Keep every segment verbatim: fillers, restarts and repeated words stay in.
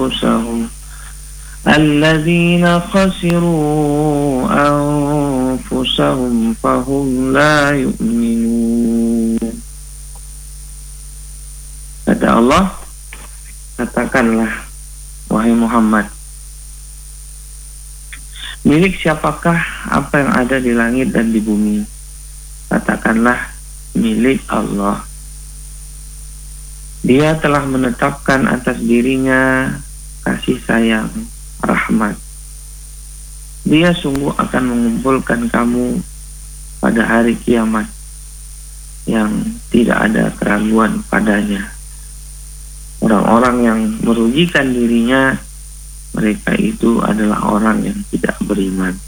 أنفسهم الذين خسروا أنفسهم فهم لا يؤمنون. Kata Allah, katakanlah wahai Muhammad, milik siapakah apa yang ada di langit dan di bumi? Katakanlah milik Allah. Dia telah menetapkan atas dirinya kasih sayang, rahmat. Dia sungguh akan mengumpulkan kamu pada hari kiamat yang tidak ada keraguan padanya. Orang-orang yang merugikan dirinya, mereka itu adalah orang yang tidak beriman.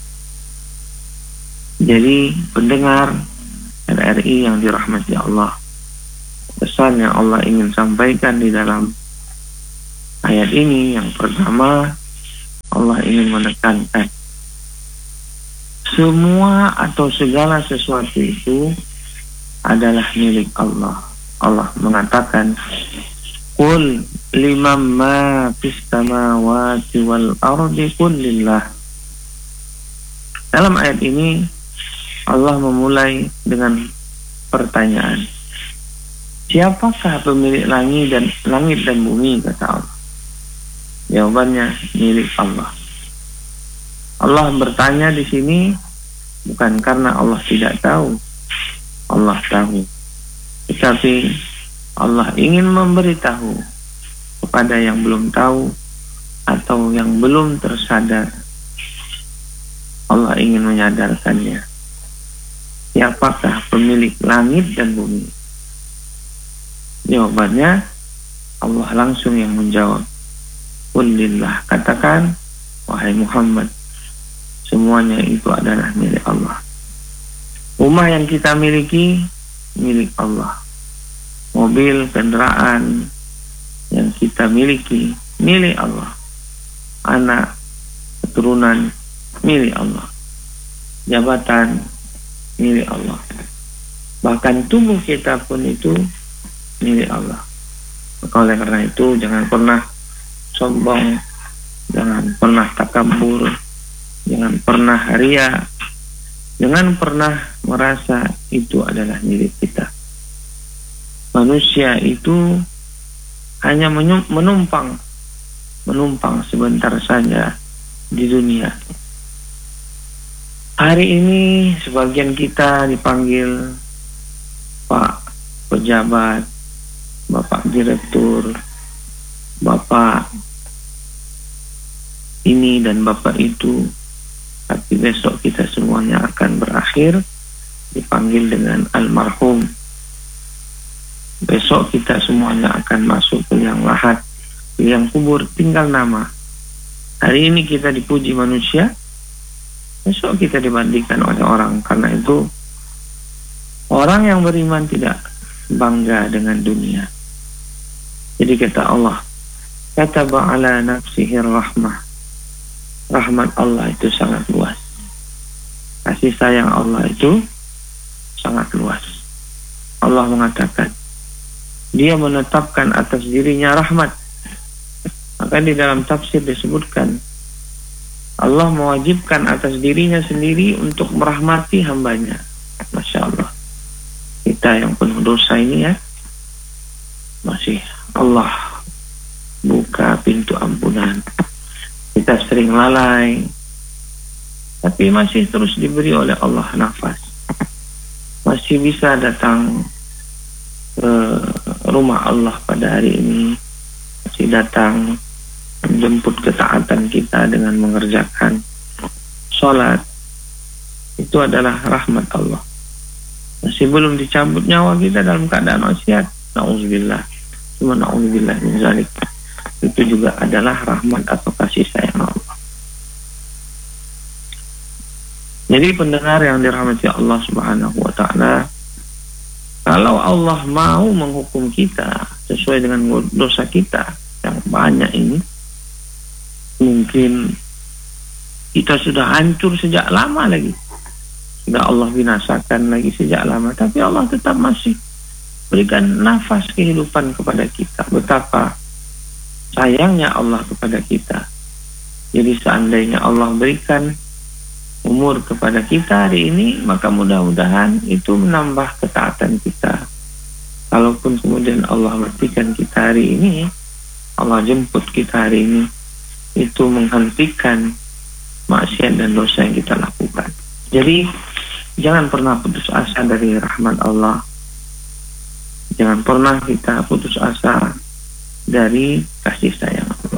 Jadi pendengar R R I yang dirahmati Allah, pesan yang Allah ingin sampaikan di dalam ayat ini, yang pertama, Allah ingin menekankan semua atau segala sesuatu itu adalah milik Allah. Allah mengatakan, Qul liman ma fis samawati wal ardi qul lillah. Dalam ayat ini Allah memulai dengan pertanyaan, siapakah pemilik langit dan langit dan bumi? Kata Allah. Jawabannya milik Allah. Allah bertanya di sini bukan karena Allah tidak tahu. Allah tahu. Tetapi Allah ingin memberitahu kepada yang belum tahu atau yang belum tersadar. Allah ingin menyadarkannya. Siapakah pemilik langit dan bumi? Jawabannya Allah langsung yang menjawab. Qulillah, katakan wahai Muhammad, semuanya itu adalah milik Allah. Rumah yang kita miliki milik Allah. Mobil, kendaraan yang kita miliki milik Allah. Anak, keturunan milik Allah. Jabatan milik Allah. Bahkan tubuh kita pun itu milik Allah. Maka oleh karena itu jangan pernah sombong, jangan pernah takabur, jangan pernah ria, jangan pernah merasa itu adalah milik kita. Manusia itu hanya menumpang menumpang sebentar saja di dunia. Hari ini sebagian kita dipanggil Pak pejabat, Bapak direktur, Bapak ini dan Bapak itu. Tapi besok kita semuanya akan berakhir dipanggil dengan almarhum. Besok kita semuanya akan masuk ke liang lahat, liang kubur, tinggal nama. Hari ini kita dipuji manusia, besok kita dibandingkan oleh orang. Karena itu orang yang beriman tidak bangga dengan dunia. Jadi kata Allah, kataba ala nafsihi rahmah. Rahmat Allah itu sangat luas. Kasih sayang Allah itu sangat luas. Allah mengatakan, Dia menetapkan atas dirinya rahmat. Maka di dalam tafsir disebutkan, Allah mewajibkan atas dirinya sendiri untuk merahmati hambanya. Masya Allah. Kita yang penuh dosa ini ya, masih Allah buka pintu ampunan. Kita sering lalai, tapi masih terus diberi oleh Allah nafas. Masih bisa datang ke rumah Allah pada hari ini, masih datang menjemput ketaatan kita dengan mengerjakan sholat. Itu adalah rahmat Allah. Masih belum dicabut nyawa kita dalam keadaan maksiat, na'udzubillah, cuma na'udzubillah min zalik. Itu juga adalah rahmat atau kasih sayang Allah. Jadi pendengar yang dirahmati Allah Subhanahu wa ta'ala, kalau Allah mau menghukum kita sesuai dengan dosa kita yang banyak ini, mungkin kita sudah hancur sejak lama lagi, sudah Allah binasakan lagi sejak lama, tapi Allah tetap masih berikan nafas kehidupan kepada kita. Betapa sayangnya Allah kepada kita. Jadi seandainya Allah berikan umur kepada kita hari ini, maka mudah-mudahan itu menambah ketaatan kita. Kalaupun kemudian Allah berikan kita hari ini, Allah jemput kita hari ini, itu menghentikan maksiat dan dosa yang kita lakukan. Jadi jangan pernah putus asa dari rahmat Allah. Jangan pernah kita putus asa dari kasih sayang Allah.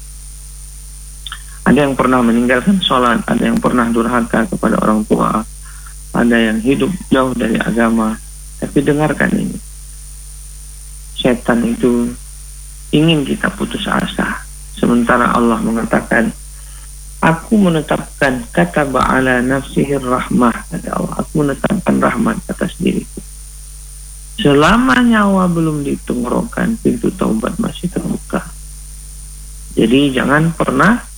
Ada yang pernah meninggalkan sholat, ada yang pernah durhaka kepada orang tua, ada yang hidup jauh dari agama. Tapi dengarkan ini, setan itu ingin kita putus asa, sementara Allah mengatakan, aku menetapkan kata ba'ala nafsihir rahmah, kata Allah, aku menetapkan rahmat atas diriku. Selama nyawa belum ditenggorokan, pintu taubat masih terbuka. Jadi jangan pernah